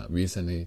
recently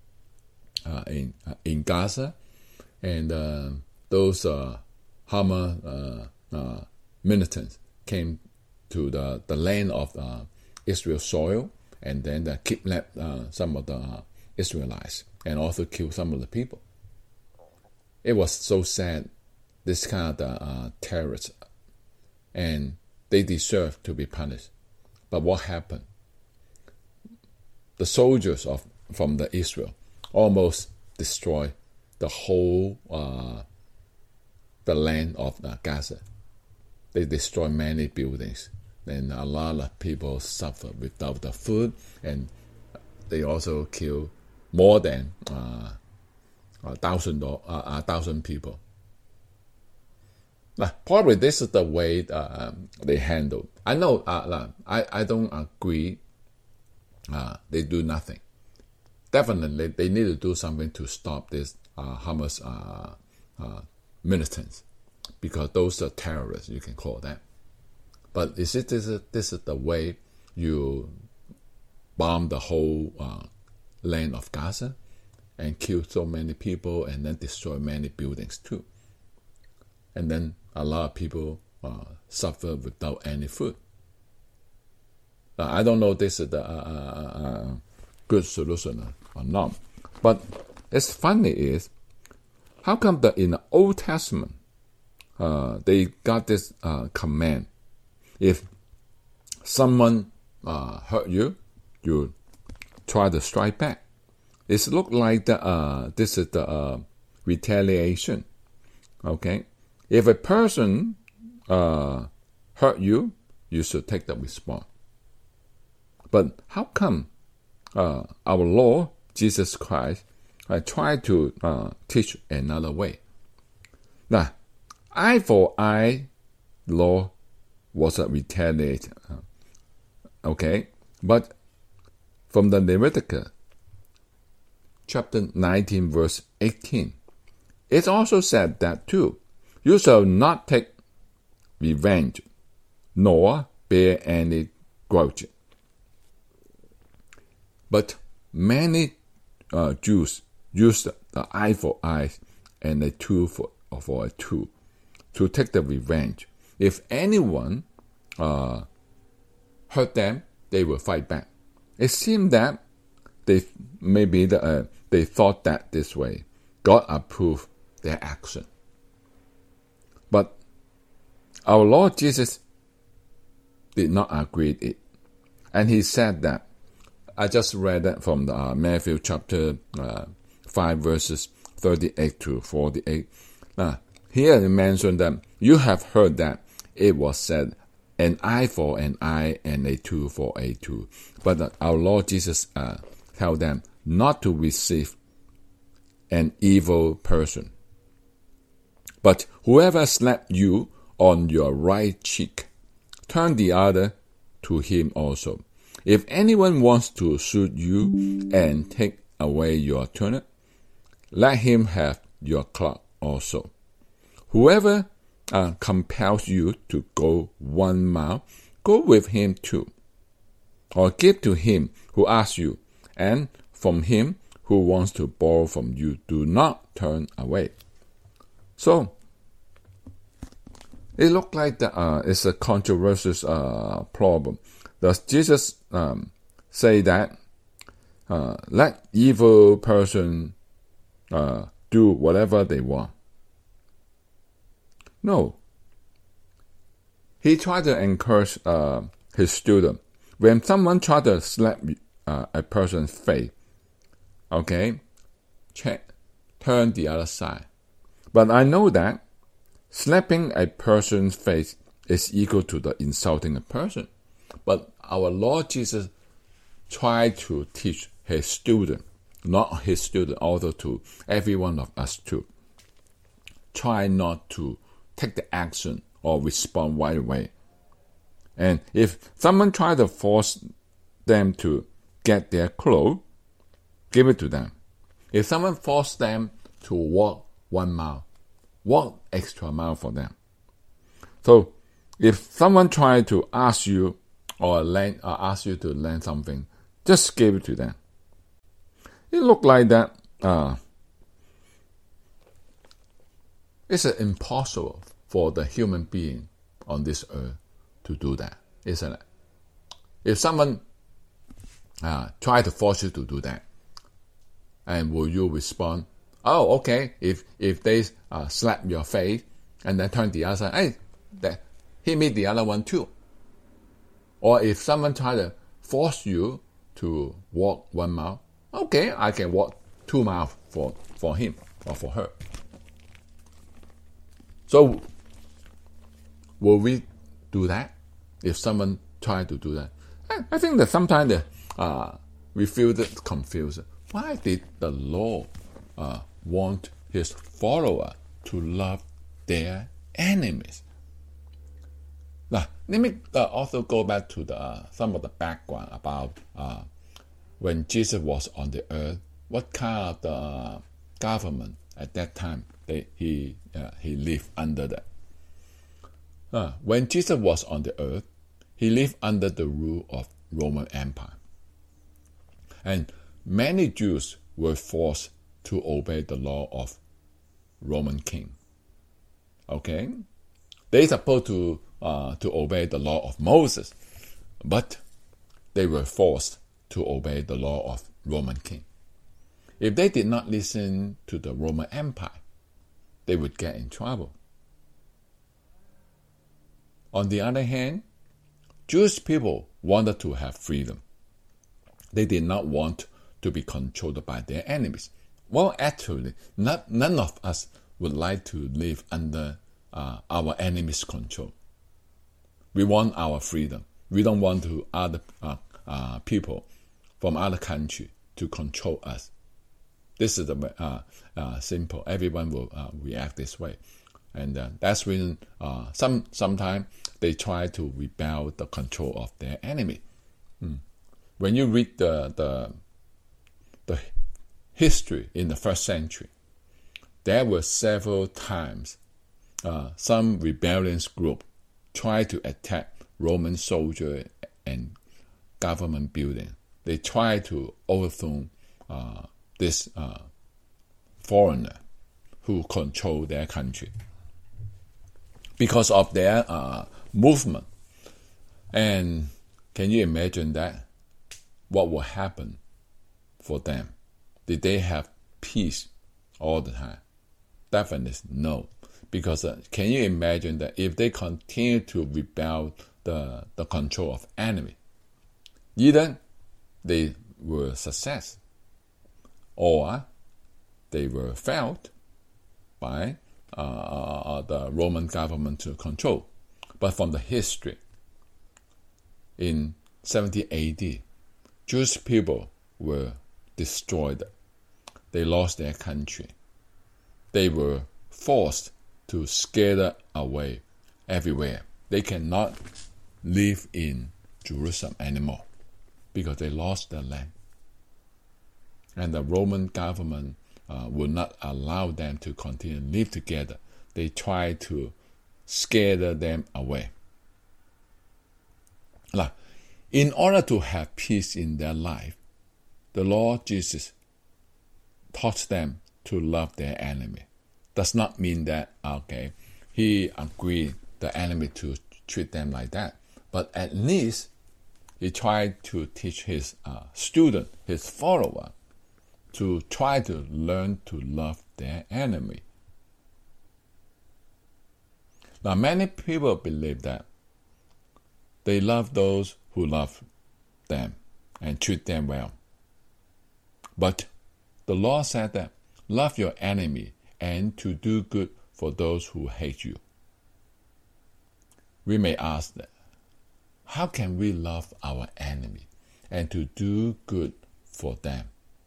in Gaza, and those Hamas militants came to the land of Israel soil, and then kidnapped some of the Israelites and also killed some of the people. It was so sad, this kind of terrorists, and they deserve to be punished. But what happened? The soldiers from the Israel almost destroyed the whole the land of Gaza. They destroyed many buildings, and a lot of people suffered without the food, and they also killed more than 1,000 people. Now, probably this is the way they handle. I know I don't agree they do nothing. Definitely they need to do something to stop this Hamas militants, because those are terrorists, you can call them. But this is the way you bomb the whole land of Gaza and kill so many people and then destroy many buildings too. And then a lot of people suffer without any food. I don't know if this is the good solution or not. But it's funny is, how come that in the Old Testament they got this command: if someone hurt you, you try to strike back. It looks like this is the retaliation. Okay, if a person hurt you, you should take the response. But how come our Lord Jesus Christ tried to teach another way? Now, eye for eye law was a retaliation. Okay, but from the Leviticus chapter 19 verse 18, it also said that too: you shall not take revenge, nor bear any grudge. But many Jews used the eye for eye and a tooth for a tooth to take the revenge. If anyone hurt them, they will fight back. It seemed that they thought that this way God approved their action. But our Lord Jesus did not agree with it, and he said that. I just read that from the Matthew chapter 5 verses 38 to 48. Here it mentioned that you have heard that it was said, an eye for an eye and a tooth for a tooth. But our Lord Jesus tell them not to receive an evil person. But whoever slapped you on your right cheek, turn the other to him also. If anyone wants to shoot you and take away your tunic, let him have your cloak also. Whoever compels you to go 1 mile, go with him too. Or give to him who asks you, and from him who wants to borrow from you, do not turn away. So, it looked like it's a controversial problem. Does Jesus say that let evil person do whatever they want? No. He tried to encourage his student. When someone tried to slap a person's face, okay, turn the other side. But I know that slapping a person's face is equal to the insulting a person. But our Lord Jesus tried to teach his student, not his student, also to every one of us too. Try not to take the action or respond right away. And if someone tries to force them to get their clothes, give it to them. If someone forces them to walk 1 mile, walk extra mile for them. So if someone tries to ask you or ask you to lend something, just give it to them. It looked like that it's impossible for the human being on this earth to do that, isn't it? If someone try to force you to do that, and will you respond, oh, okay, if they slap your face and then turn the other side, hey, hit me the other one too. Or if someone try to force you to walk 1 mile, okay, I can walk 2 miles for him or for her. So, will we do that if someone try to do that? I think that sometimes we feel that confused. Why did the Lord want his follower to love their enemies? Now, let me also go back to some of the background about when Jesus was on the earth, what kind of government at that time he lived under that. When Jesus was on the earth, he lived under the rule of Roman Empire. And many Jews were forced to obey the law of Roman king. Okay? They supposed to obey the law of Moses, but they were forced to obey the law of Roman king. If they did not listen to the Roman Empire, they would get in trouble. On the other hand, Jewish people wanted to have freedom. They did not want to be controlled by their enemies. Well, actually, none of us would like to live under our enemy's control. We want our freedom. We don't want to other people from other country to control us. This is simple. Everyone will react this way, and that's when sometimes they try to rebel the control of their enemy. When you read the history in the first century, there were several times some rebellious group tried to attack Roman soldier and government building. They tried to overthrow this foreigner who control their country because of their movement. And can you imagine that? What will happen for them? Did they have peace all the time? Definitely no. Because can you imagine that if they continue to rebel the control of enemy, either they were success or they were failed by the Roman government to control. But from the history, in 70 AD, Jewish people were destroyed. They lost their country. They were forced to scatter away everywhere. They cannot live in Jerusalem anymore because they lost their land. And the Roman government would not allow them to continue to live together. They tried to scatter them away. Now, in order to have peace in their life, the Lord Jesus taught them to love their enemy. Does not mean that, okay, he agreed the enemy to treat them like that. But at least he tried to teach his student, his follower, to try to learn to love their enemy. Now, many people believe that they love those who love them and treat them well. But the Lord said that love your enemy and to do good for those who hate you. We may ask that, how can we love our enemy and to do good for them?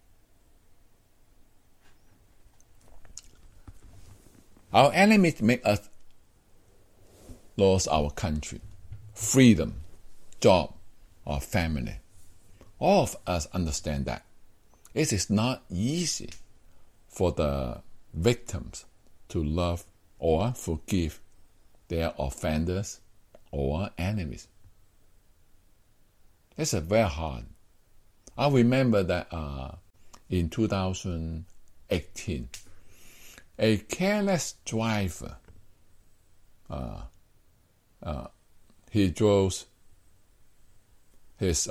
Our enemies make us lose our country, freedom, job, or family. All of us understand that it is not easy for the victims to love or forgive their offenders or enemies. It's very hard. I remember that in 2018. A careless driver, he drove his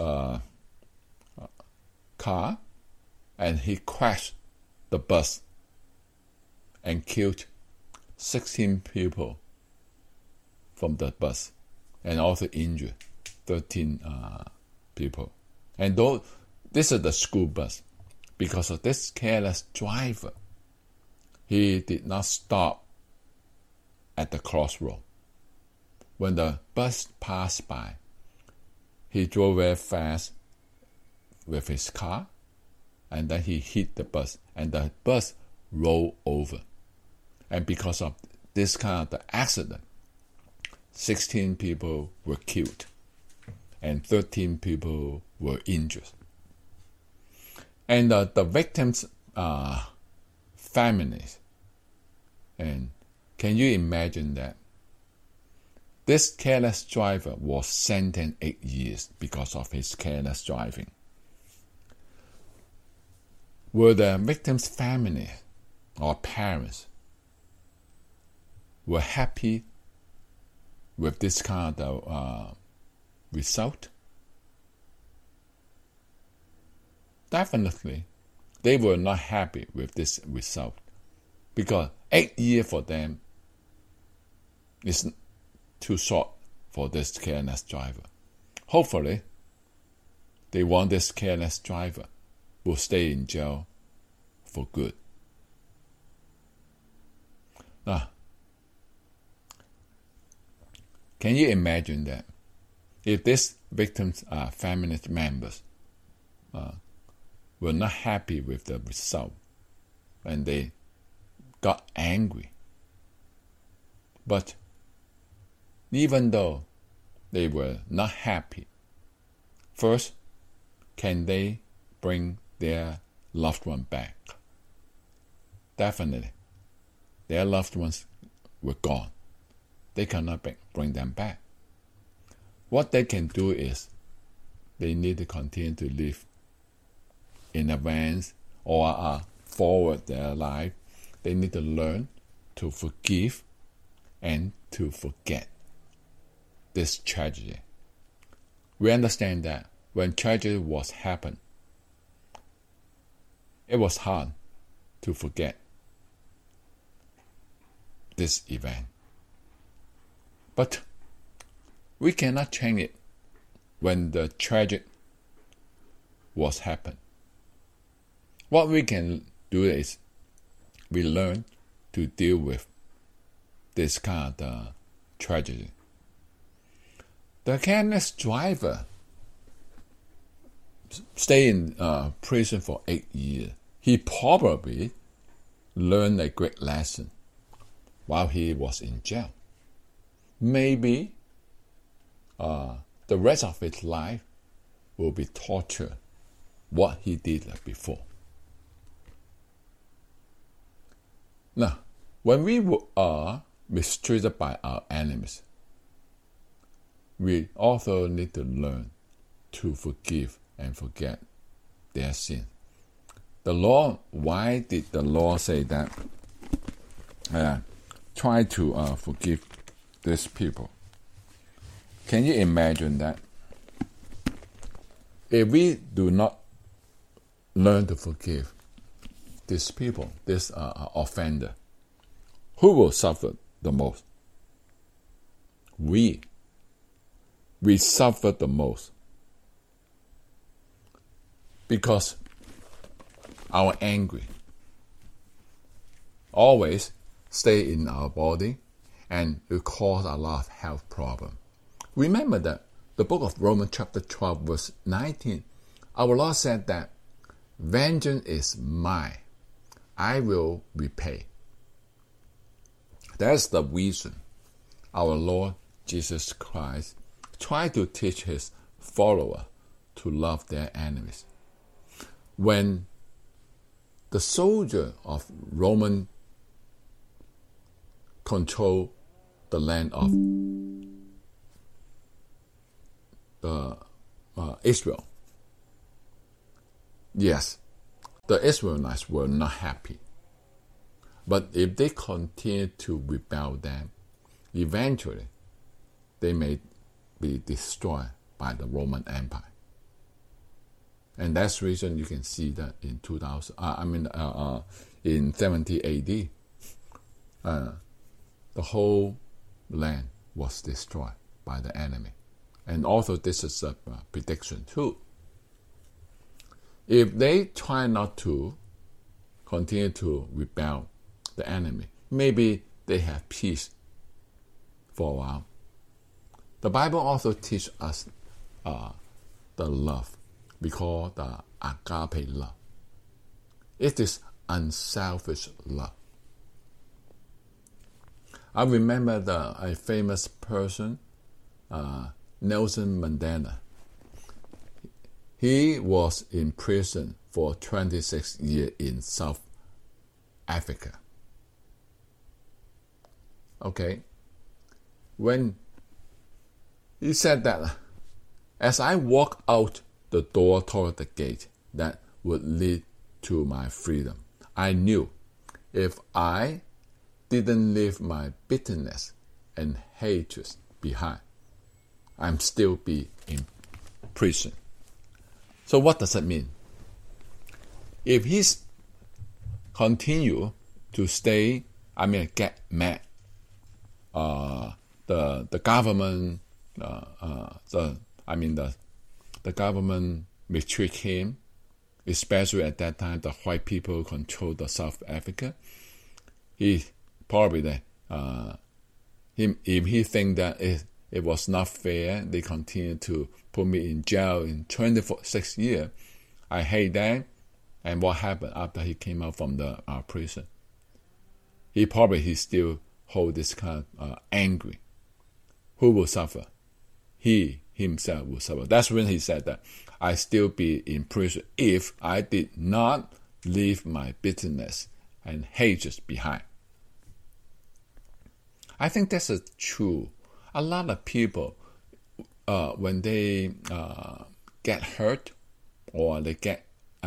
car and he crashed the bus and killed 16 people from the bus and also injured 13 people. And though this is the school bus, because of this careless driver, he did not stop at the crossroad. When the bus passed by, he drove very fast with his car, and then he hit the bus, and the bus rolled over. And because of this kind of the accident, 16 people were killed and 13 people were injured. And the victims' families, and can you imagine that? This careless driver was sentenced 8 years because of his careless driving. Were the victims' family or parents were happy with this kind of result? Definitely, they were not happy with this result, because 8 years for them is too short for this careless driver. Hopefully, they want this careless driver will stay in jail for good. Now, can you imagine that if this victim's family members were not happy with the result and they got angry, but even though they were not happy, first, can they bring their loved one back? Definitely. Their loved ones were gone. They cannot bring them back. What they can do is they need to continue to live in advance or forward their life. They need to learn to forgive and to forget this tragedy. We understand that when tragedy was happened, it was hard to forget this event. But we cannot change it when the tragedy was happened. What we can do is we learn to deal with this kind of tragedy. The careless driver stayed in prison for 8 years. He probably learned a great lesson while he was in jail. Maybe the rest of his life will be tortured what he did before. Now, when we are mistreated by our enemies, we also need to learn to forgive and forget their sin. The Lord, why did the Lord say that? Try to forgive these people. Can you imagine that? If we do not learn to forgive these people, this offender, who will suffer the most? We suffer the most because our anger always stay in our body and it cause a lot of health problems. Remember that the book of Romans chapter 12 verse 19, our Lord said that vengeance is mine, I will repay. That's the reason our Lord Jesus Christ tried to teach his followers to love their enemies. When the soldier of Roman control the land of Israel, yes, the Israelites were not happy. But if they continue to rebel, then eventually they may be destroyed by the Roman Empire. And that's the reason you can see that in in 70 AD, the whole land was destroyed by the enemy. And also this is a prediction too. If they try not to continue to rebel the enemy, maybe they have peace for a while. The Bible also teaches us the love we call the agape love. It is unselfish love. I remember a famous person, Nelson Mandela. He was in prison for 26 years in South Africa. Okay, when he said that, as I walk out the door toward the gate that would lead to my freedom, I knew if I didn't leave my bitterness and hatred behind, I'm still be in prison. So what does that mean? If he's continue to get mad, the government, the government mistreat him, especially at that time the white people controlled the South Africa. He probably if he think that it was not fair, they continue to put me in jail in 26 years. I hate that. And what happened after he came out from the prison? He still hold this kind of angry. Who will suffer? He himself will suffer. That's when he said that I still be in prison if I did not leave my bitterness and hatred behind. I think that's true. A lot of people, when they get hurt or they get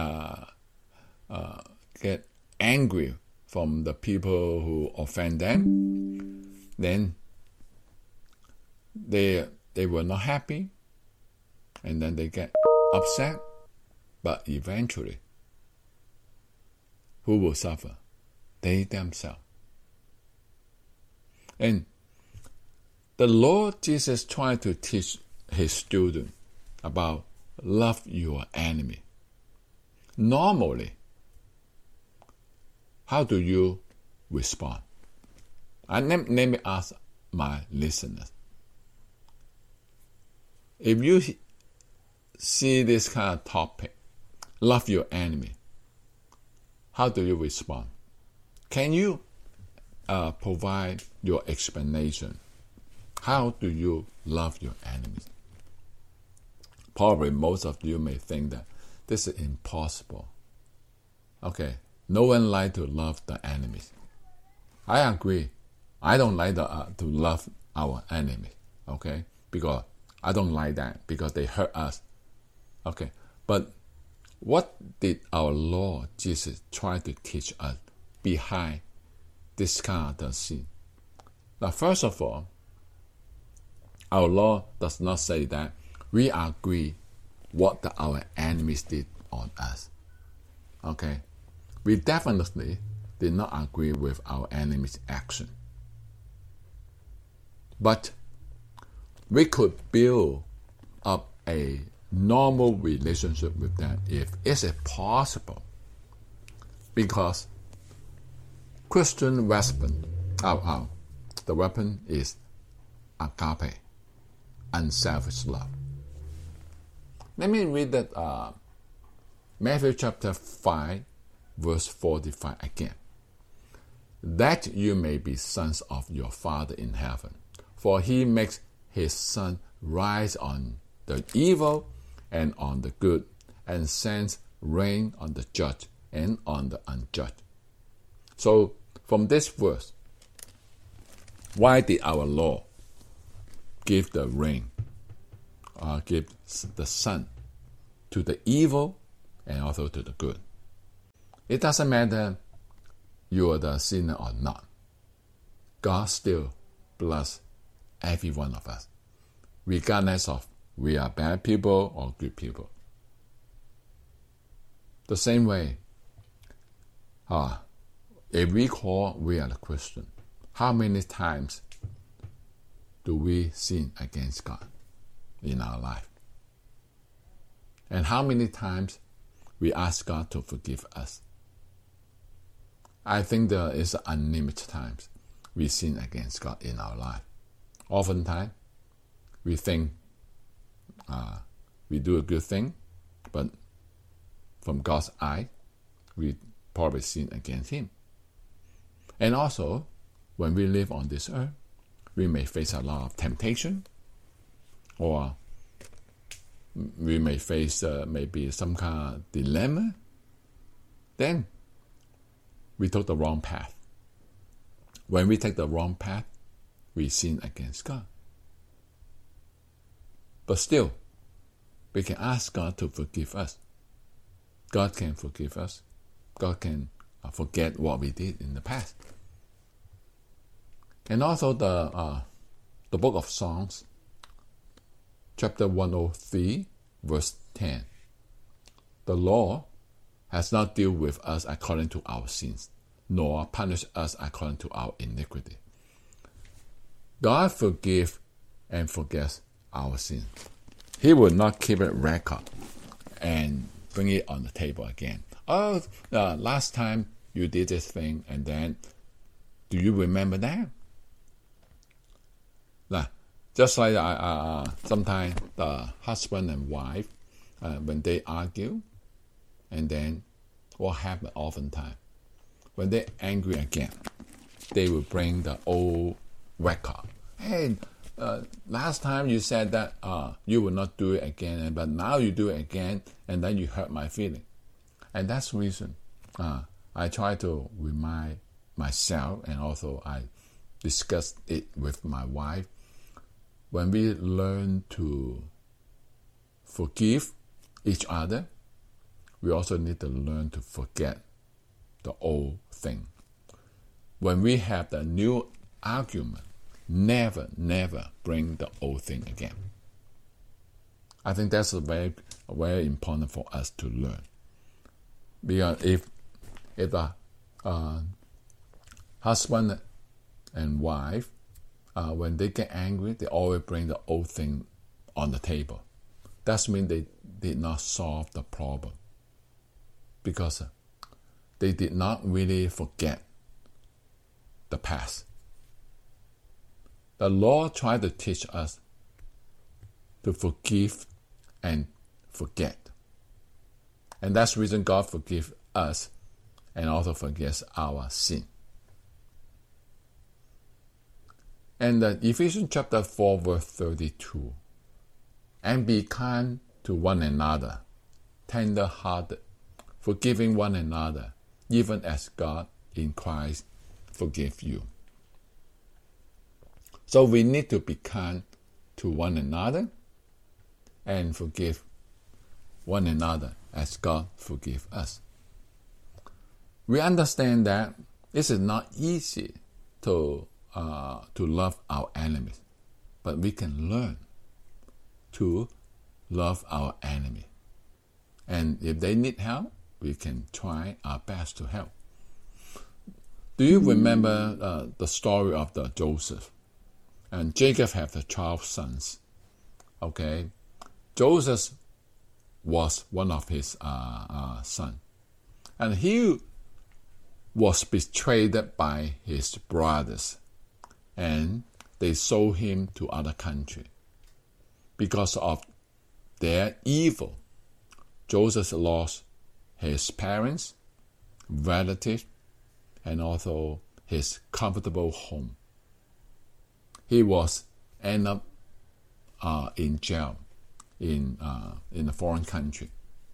angry from the people who offend them, then they were not happy, and then they get upset. But eventually, who will suffer? They themselves. And the Lord Jesus tried to teach his students about love your enemy. Normally, how do you respond? And let me ask my listeners. If you see this kind of topic, love your enemy, how do you respond? Can you provide your explanation? How do you love your enemies? Probably most of you may think that this is impossible. Okay, no one likes to love the enemies. I agree. I don't like to love our enemies. Okay, because I don't like that because they hurt us. Okay, but what did our Lord Jesus try to teach us behind this kind of sin? Now, first of all, our Lord does not say that we agree what our enemies did on us. Okay, we definitely did not agree with our enemy's action. But we could build up a normal relationship with them if it's possible. Because Christian weapon, the weapon is agape, unselfish love. Let me read that Matthew chapter 5, verse 45 again. That you may be sons of your Father in heaven, for he makes his sun rise on the evil and on the good, and sends rain on the just and on the unjust. So, from this verse, why did our Lord give the rain, give the sun to the evil and also to the good? It doesn't matter you are the sinner or not. God still bless every one of us, regardless of we are bad people or good people. The same way, if we call we are a Christian, how many times do we sin against God in our life? And how many times we ask God to forgive us? I think there is unlimited times we sin against God in our life. Oftentimes, we think we do a good thing, but from God's eye, we probably sin against Him. And also, when we live on this earth, we may face a lot of temptation, or we may face maybe some kind of dilemma. Then we took the wrong path. When we take the wrong path, we sin against God. But still, we can ask God to forgive us. God can forgive us. God can forget what we did in the past. And also the book of Psalms, chapter 103, verse 10. The Lord has not dealt with us according to our sins, nor punished us according to our iniquity. God forgives and forgets our sins. He will not keep a record and bring it on the table again. Last time you did this thing, and then, do you remember that? Just like sometimes the husband and wife, when they argue, and then what happens oftentimes? When they're angry again, they will bring the old record. Hey, last time you said that you will not do it again, but now you do it again, and then you hurt my feeling. And that's the reason I try to remind myself, and also I discuss it with my wife. When we learn to forgive each other, we also need to learn to forget the old thing. When we have the new argument, never bring the old thing again. I think that's very important for us to learn. Because if the husband and wife, when they get angry, they always bring the old thing on the table. That means they did not solve the problem, because they did not really forget the past. The Lord tried to teach us to forgive and forget. And that's the reason God forgives us and also forgets our sin. And Ephesians chapter 4, verse 32. And be kind to one another, tender-hearted, forgiving one another, even as God in Christ forgave you. So we need to be kind to one another and forgive one another as God forgives us. We understand that this is not easy to love our enemies, but we can learn to love our enemy. And if they need help, we can try our best to help. Do you remember the story of the Joseph? And Jacob had the 12 sons. Okay, Joseph was one of his sons, and he was betrayed by his brothers, and they sold him to other country. Because of their evil, Joseph lost his parents, relatives, and also his comfortable home. He was end up in jail in a foreign country.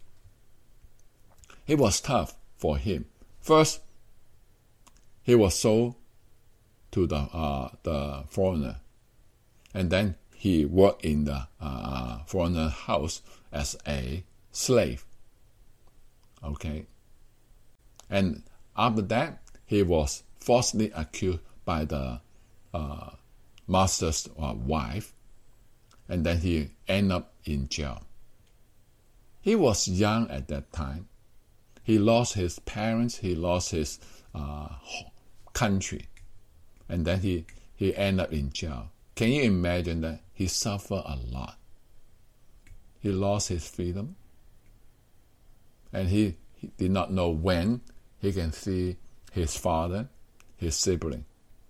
It was tough for him. First, he was sold to the foreigner, and then he worked in the foreigner house as a slave. Okay, And after that, he was falsely accused by the master's wife, and then he ended up in jail. He was young at that time. He lost his parents, he lost his country, and then he ended up in jail. Can you imagine that? He suffered a lot. He lost his freedom, and he did not know when he can see his father, his sibling.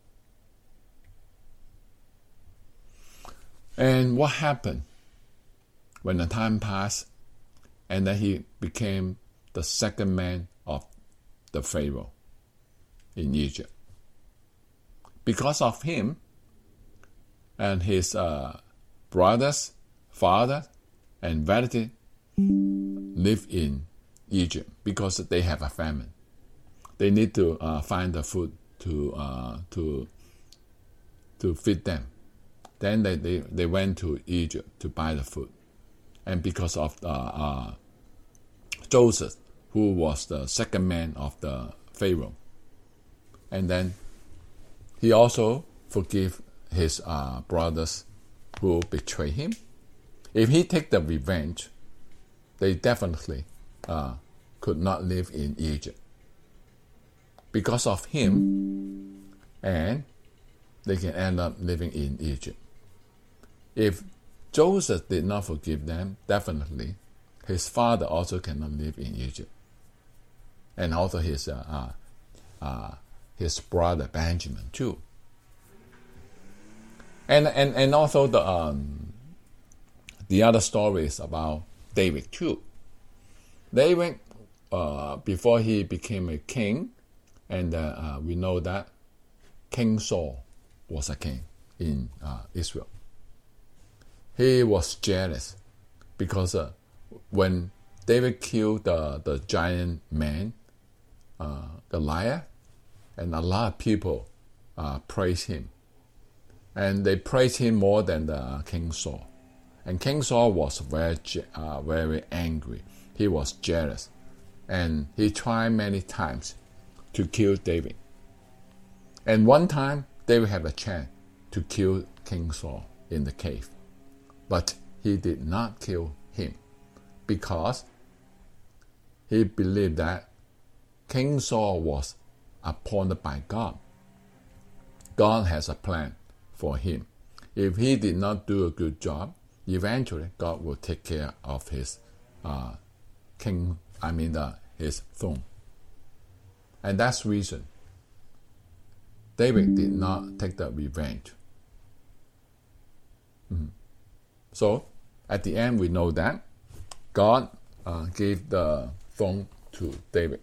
And what happened when the time passed, and then he became the second man of the Pharaoh in Egypt? Because of him and his brothers, father, and relative live in Egypt because they have a famine. They need to find the food to feed them. Then they went to Egypt to buy the food. And because of Joseph, who was the second man of the Pharaoh, and then he also forgave his brothers who betrayed him. If he take the revenge, they definitely could not live in Egypt. Because of him, and they can end up living in Egypt. If Joseph did not forgive them, definitely his father also cannot live in Egypt, and also his brother Benjamin too. And also the other stories about David too. David, before he became a king, and we know that King Saul was a king in Israel. He was jealous because when David killed the giant man, Goliath, and a lot of people praised him. And they praised him more than the King Saul. And King Saul was very angry. He was jealous. And he tried many times to kill David. And one time, David had a chance to kill King Saul in the cave. But he did not kill him because he believed that King Saul was appointed by God. God has a plan for him. If he did not do a good job, eventually God will take care of his his throne. And that's the reason David did not take the revenge. So at the end, we know that God gave the throne to David.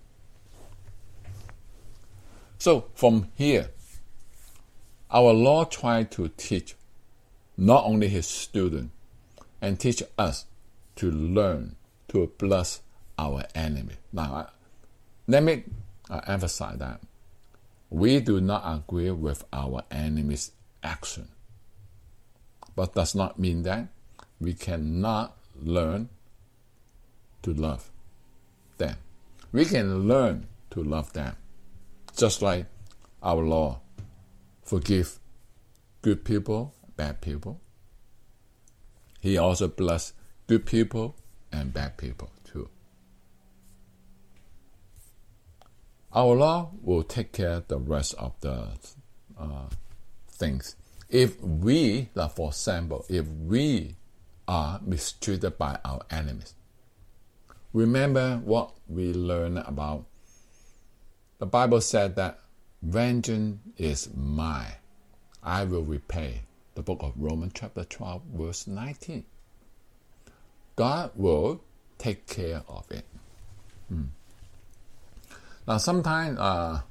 So from here, our Lord tried to teach not only his students, and teach us to learn to bless our enemy. Now, let me emphasize that we do not agree with our enemy's action, but does not mean that we cannot learn to love them. We can learn to love them, just like our Lord forgive good people, bad people. He also bless good people and bad people too. Our Lord will take care of the rest of the things. If we, like for example, if we are mistreated by our enemies, remember what we learned about. The Bible said that vengeance is mine, I will repay. The book of Romans chapter 12 verse 19. God will take care of it. Now sometimes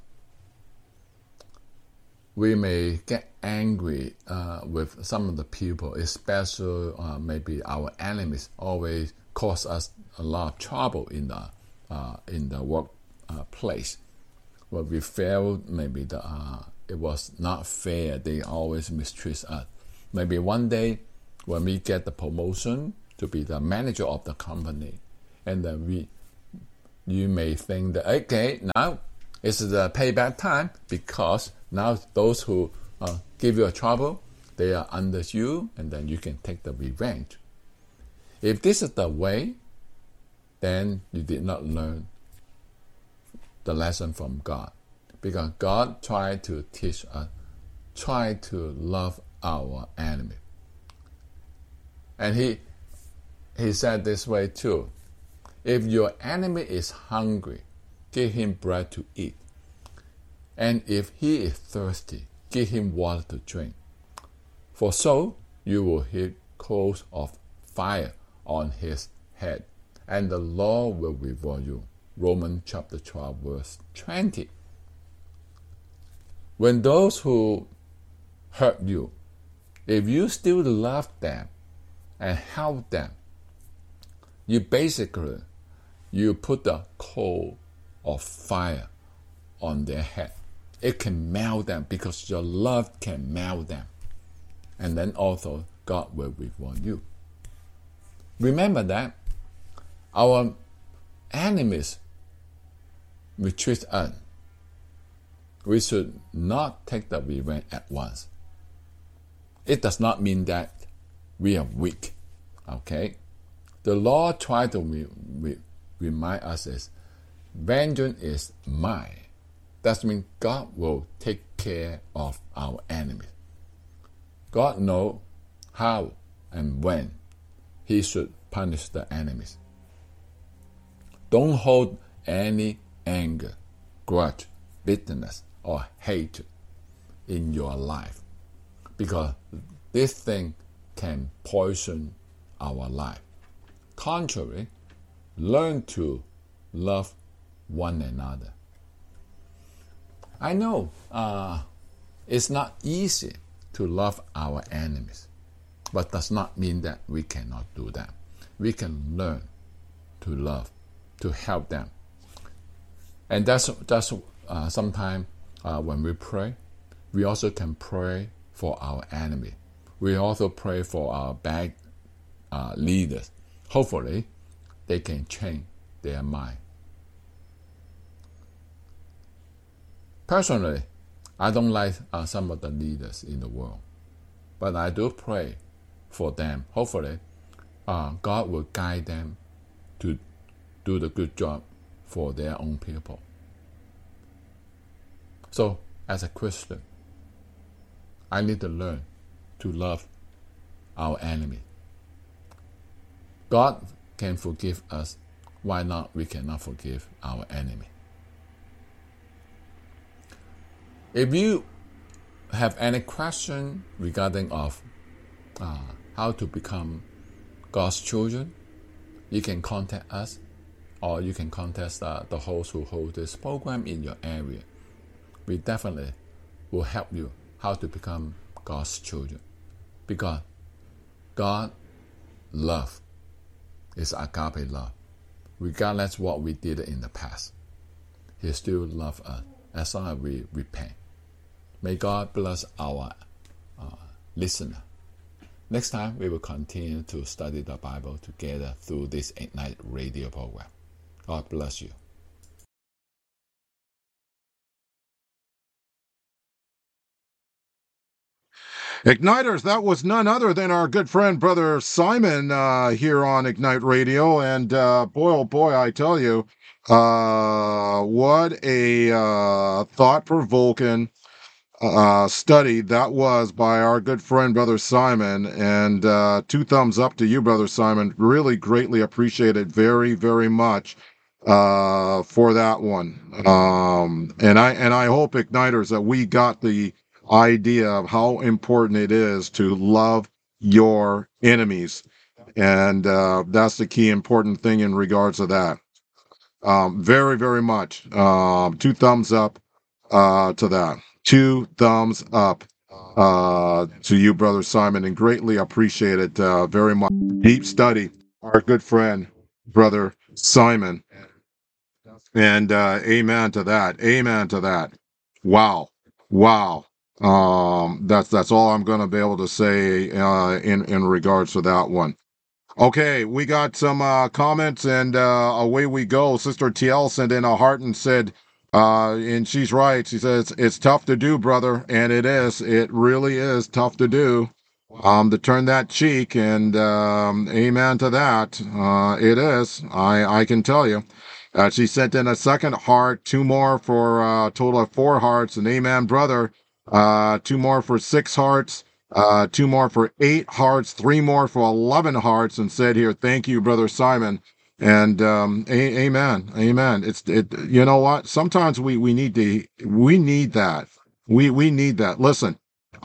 we may get angry with some of the people, especially maybe our enemies always cause us a lot of trouble in the workplace. Where we felt maybe it was not fair. They always mistreat us. Maybe one day when we get the promotion to be the manager of the company, and then you may think that, okay, now it's the payback time, because now those who give you a trouble, they are under you, and then you can take the revenge. If this is the way, then you did not learn the lesson from God. Because God tried to teach us, try to love our enemy. And he said this way too. If your enemy is hungry, give him bread to eat. And if he is thirsty, give him water to drink. For so you will heap coals of fire on his head, and the Lord will reward you. Romans chapter 12, verse 20. When those who hurt you, if you still love them and help them, you put the coal of fire on their head. It can melt them, because your love can melt them. And then also God will reward you. Remember that our enemies retreat us. We should not take the revenge at once. It does not mean that we are weak. Okay? The Lord tried to remind us is, vengeance is mine. That means God will take care of our enemies. God knows how and when he should punish the enemies. Don't hold any anger, grudge, bitterness, or hate in your life, because this thing can poison our life. Contrary, learn to love one another. I know it's not easy to love our enemies, but does not mean that we cannot do that. We can learn to love, to help them. And that's sometimes when we pray, we also can pray for our enemy. We also pray for our bad leaders. Hopefully, they can change their mind. Personally, I don't like some of the leaders in the world, but I do pray for them. Hopefully, God will guide them to do the good job for their own people. So, as a Christian, I need to learn to love our enemy. God can forgive us. Why not we cannot forgive our enemy? If you have any question regarding of how to become God's children, you can contact us, or you can contact the host who hold this program in your area. We definitely will help you how to become God's children, because God love is agape love. Regardless what we did in the past, he still loves us as long as we repent. May God bless our listener. Next time, we will continue to study the Bible together through this Ignite radio program. God bless you. Igniters, that was none other than our good friend, Brother Simon, here on Ignite Radio. And boy, oh boy, I tell you, what a thought-provoking study that was by our good friend, Brother Simon. And 2 thumbs up to you, Brother Simon. Really greatly appreciated very, very much for that one. And I hope, Igniters, that we got the idea of how important it is to love your enemies. And that's the key important thing in regards to that. Very, very much. 2 thumbs up to that. 2 thumbs up to you, Brother Simon, and greatly appreciate it very much. Deep study, our good friend, Brother Simon. And amen to that. Amen to that. Wow. Wow. That's all I'm going to be able to say in regards to that one. Okay, we got some comments, and away we go. Sister TL sent in a heart and said, and she's right. She says it's tough to do, brother, and it is. It really is tough to do. To turn that cheek, and amen to that. It is. I can tell you. She sent in a second heart, two more for a total of 4 hearts, and amen, brother. Two more for 6 hearts. Two more for 8 hearts, 3 more for 11 hearts, and said here, thank you, Brother Simon. And amen, amen. It. You know what? Sometimes we need that. We need that. Listen,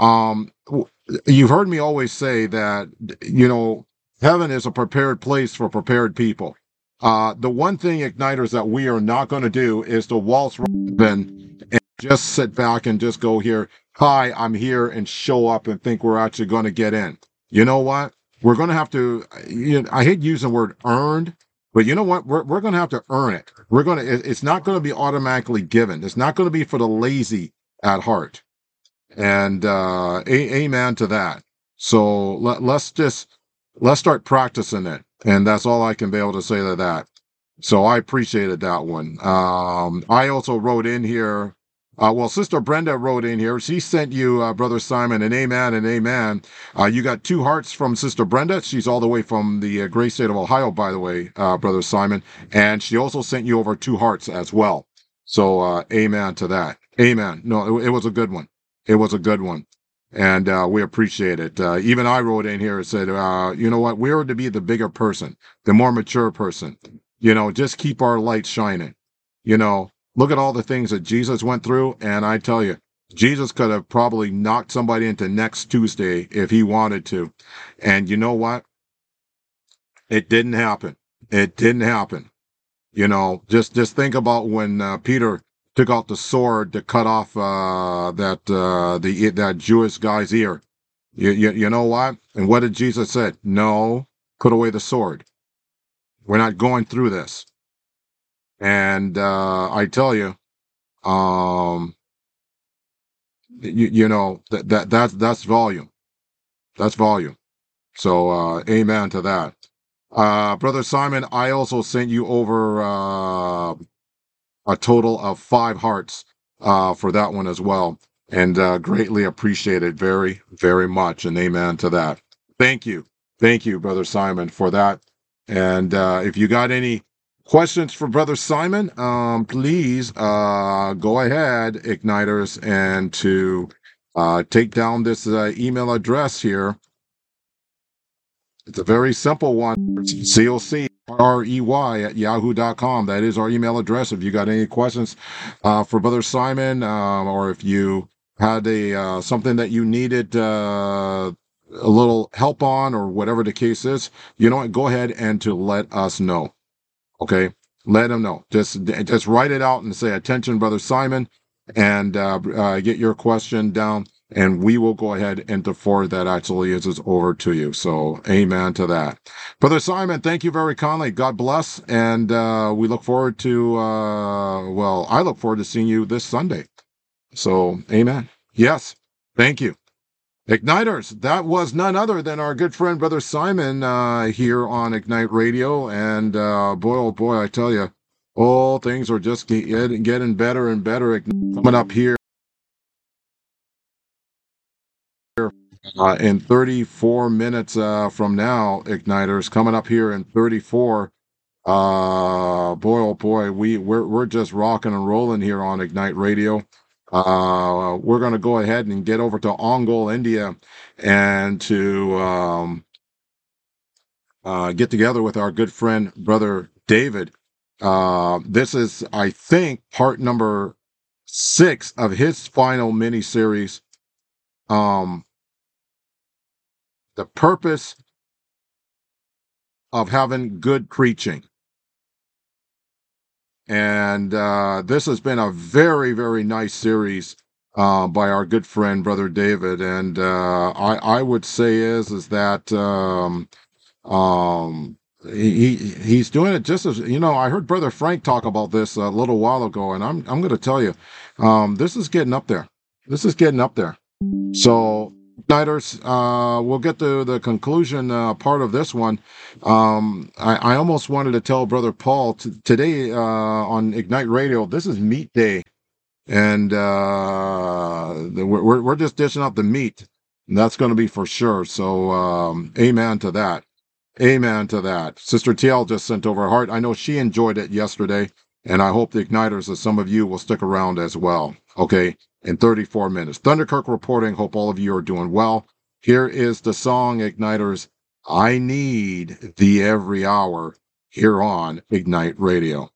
you've heard me always say that heaven is a prepared place for prepared people. The one thing, igniters, that we are not going to do is to waltz heaven and just sit back and just go here. Hi, I'm here, and show up and think we're actually going to get in. You know what? We're going to have to, I hate using the word earned, but you know what? We're going to have to earn it. It's not going to be automatically given. It's not going to be for the lazy at heart. And amen to that. So let's start practicing it. And that's all I can be able to say to that. So I appreciated that one. I also wrote in here. Sister Brenda wrote in here. She sent you, Brother Simon, an amen and amen. You got 2 hearts from Sister Brenda. She's all the way from the great state of Ohio, by the way, Brother Simon. And she also sent you over 2 hearts as well. So amen to that. Amen. No, it was a good one. It was a good one. And we appreciate it. Even I wrote in here and said, you know what? We are to be the bigger person, the more mature person. Just keep our light shining. Look at all the things that Jesus went through. And I tell you, Jesus could have probably knocked somebody into next Tuesday if he wanted to. And you know what? It didn't happen. It didn't happen. Just think about when Peter took out the sword to cut off that Jewish guy's ear. You know what? And what did Jesus said? No, put away the sword. We're not going through this. And I tell you, that's volume. That's volume. So amen to that. Brother Simon, I also sent you over a total of 5 hearts for that one as well. And greatly appreciated very, very much. And amen to that. Thank you. Thank you, Brother Simon, for that. And if you got any questions for Brother Simon, please go ahead, Igniters, and to take down this email address here. It's a very simple one. COCREY@yahoo.com. That is our email address. If you got any questions for Brother Simon, or if you had something that you needed a little help on, or whatever the case is, go ahead and to let us know. Okay, let him know. Just write it out and say, "Attention, Brother Simon," and get your question down. And we will go ahead and forward that actually is over to you. So amen to that. Brother Simon, thank you very kindly. God bless. And we look forward to, I look forward to seeing you this Sunday. So amen. Yes. Thank you. Igniters, that was none other than our good friend Brother Simon here on Ignite Radio. And boy, oh boy, I tell you, all things are just getting better and better. Coming up here in 34 minutes from now, Igniters, coming up here in 34. Boy, oh boy, we're just rocking and rolling here on Ignite Radio. We're going to go ahead and get over to Ongole, India, and to get together with our good friend, Brother David. This is, I think, part number 6 of his final mini-series, The Purpose of Having Good Preaching. And this has been a very, very nice series by our good friend, Brother David. And I would say is that he's doing it just as, I heard Brother Frank talk about this a little while ago, and I'm going to tell you, this is getting up there. This is getting up there. So Igniters, we'll get to the conclusion part of this one. I almost wanted to tell Brother Paul today on Ignite Radio, this is meat day. And we're just dishing out the meat. And that's going to be for sure. So, amen to that. Amen to that. Sister TL just sent over a heart. I know she enjoyed it yesterday, and I hope the Igniters, as some of you, will stick around as well. Okay, in 34 minutes. Thunderkirk reporting. Hope all of you are doing well. Here is the song, Igniters. I need thee every hour here on Ignite Radio.